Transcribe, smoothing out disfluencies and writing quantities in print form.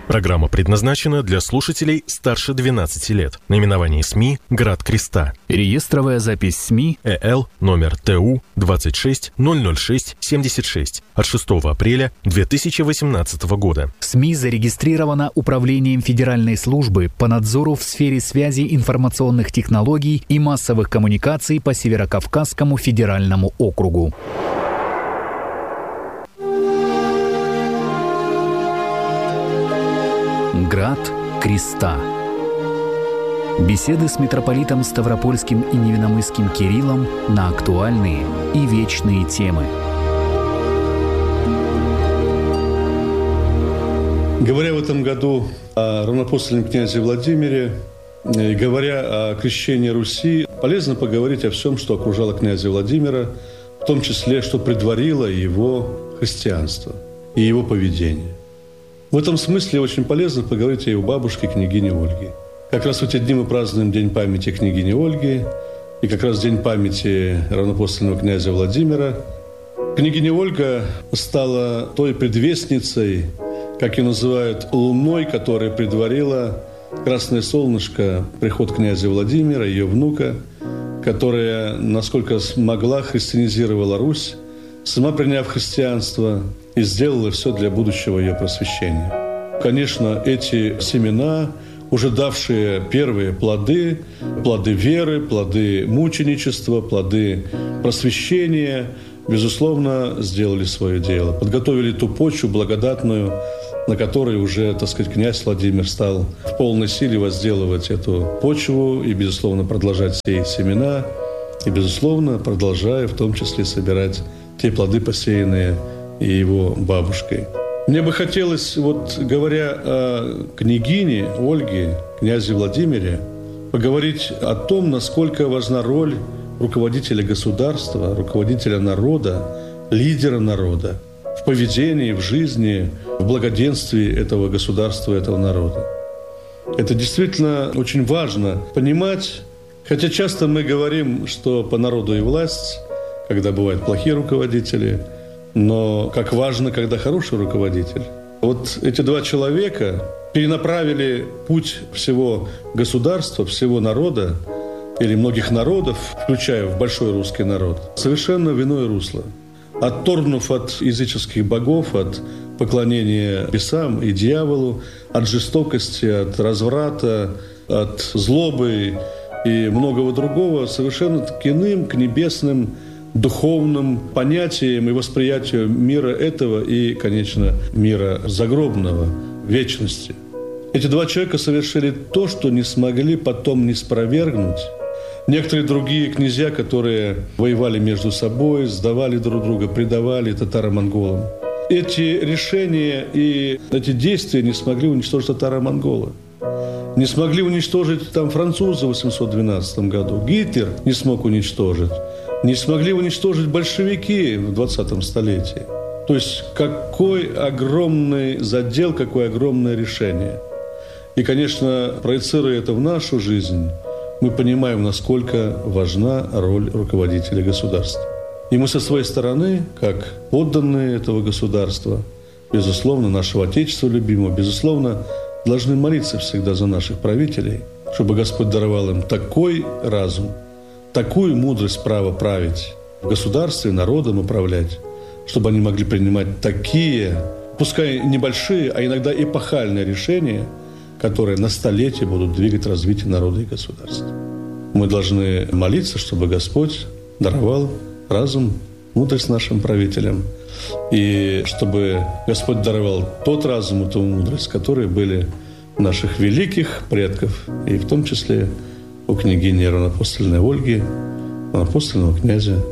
Программа предназначена для слушателей старше 12 лет. Наименование СМИ «Град Креста». Реестровая запись СМИ ЭЛ номер ТУ 2600676 от 6 апреля 2018 года. СМИ зарегистрирована Управлением Федеральной службы по надзору в сфере связи, информационных технологий и массовых коммуникаций по Северокавказскому федеральному округу. Град Креста. Беседы с митрополитом Ставропольским и Невинномысским Кириллом на актуальные и вечные темы. Говоря в этом году о равноапостольном князе Владимире, и говоря о крещении Руси, полезно поговорить о всем, что окружало князя Владимира, в том числе, что предварило его христианство и его поведение. В этом смысле очень полезно поговорить о его бабушке, княгине Ольге. Как раз в эти дни мы празднуем День памяти княгини Ольги и как раз День памяти равноапостольного князя Владимира. Княгиня Ольга стала той предвестницей, как ее называют, луной, которая предварила красное солнышко, приход князя Владимира, ее внука, которая, насколько смогла, христианизировала Русь, сама приняв христианство, и сделала все для будущего ее просвещения. Конечно, эти семена, уже давшие первые плоды, плоды веры, плоды мученичества, плоды просвещения, безусловно, сделали свое дело. Подготовили ту почву благодатную, на которой уже, так сказать, князь Владимир стал в полной силе возделывать эту почву и, безусловно, продолжать сеять семена, и, безусловно, продолжая в том числе собирать те плоды, посеянные и его бабушкой. Мне бы хотелось, говоря о княгине Ольге, князе Владимире, поговорить о том, насколько важна роль руководителя государства, руководителя народа, лидера народа в поведении, в жизни, в благоденствии этого государства, этого народа. Это действительно очень важно понимать, хотя часто мы говорим, что по народу и власть, когда бывают плохие руководители, но как важно, когда хороший руководитель. Вот эти два человека перенаправили путь всего государства, всего народа, или многих народов, включая в большой русский народ, совершенно в иное русло. Отторгнув от языческих богов, от поклонения бесам и дьяволу, от жестокости, от разврата, от злобы и многого другого, совершенно к иным, к небесным, духовным понятиям и восприятию мира этого и, конечно, мира загробного, вечности. Эти два человека совершили то, что не смогли потом не спровергнуть некоторые другие князья, которые воевали между собой, сдавали друг друга, предавали татаро-монголам. Эти решения и эти действия не смогли уничтожить татаро-монголы. Не смогли уничтожить французы в 812 году. Гитлер не смог уничтожить. Не смогли уничтожить большевики в 20 столетии. То есть какой огромный задел, какое огромное решение. И, конечно, проецируя это в нашу жизнь, мы понимаем, насколько важна роль руководителя государства. И мы со своей стороны, как подданные этого государства, безусловно, нашего Отечества любимого, безусловно, должны молиться всегда за наших правителей, чтобы Господь даровал им такой разум, такую мудрость права править в государстве, народом управлять, чтобы они могли принимать такие, пускай небольшие, а иногда эпохальные решения, которые на столетия будут двигать развитие народа и государства. Мы должны молиться, чтобы Господь даровал разум, мудрость нашим правителям, и чтобы Господь даровал тот разум и ту мудрость, которые были у наших великих предков, и в том числе у княгини равноапостольной Ольги, равноапостольного князя